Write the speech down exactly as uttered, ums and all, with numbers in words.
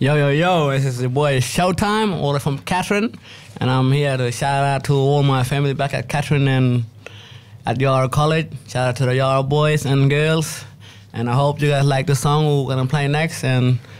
Yo, yo, yo, this is your boy Showtime, all from Catherine, and I'm here to shout out to all my family back at Catherine and at Yara College. Shout out to the Yara boys and girls, and I hope you guys like the song we're gonna play next, and